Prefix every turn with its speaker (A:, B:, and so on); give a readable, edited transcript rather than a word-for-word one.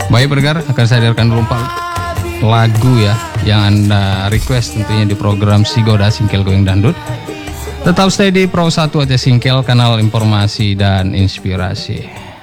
A: Baik pendengar, akan saya hadirkan dulu 4 lagu ya yang Anda request tentunya di program Sigoda Singkel Goyang Dangdut. Tetap stay di Pro 1 aja Singkel, kanal informasi dan inspirasi.